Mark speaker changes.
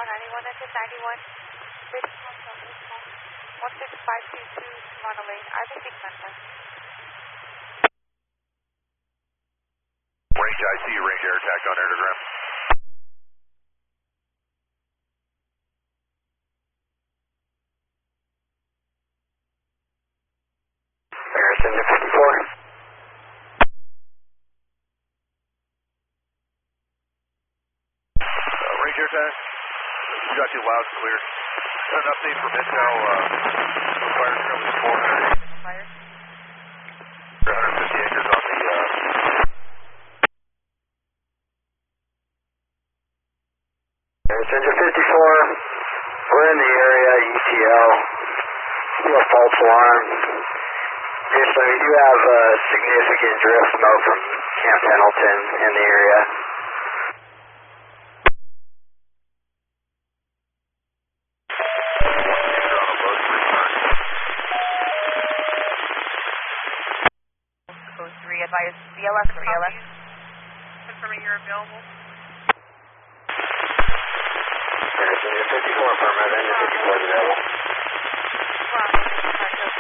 Speaker 1: 91 engine 91. 16522 Monterey. Are they big number?
Speaker 2: Range IC, range air attack on aerogram.
Speaker 3: Harrison to 54.
Speaker 2: Range air attack. Got you loud and clear. An update from Intel. Fire currently 400.
Speaker 1: Fire.
Speaker 2: 150 acres on the.
Speaker 3: Harrison to 54. We're in the area, ETL. Do a false alarm. Additionally, we do have significant drift smoke from Camp Pendleton in the area.
Speaker 1: Code 3, advise BLS or ELS.
Speaker 4: Confirming you're available.
Speaker 3: Harrison to 54, affirmative, and 54 is available.
Speaker 4: Wow.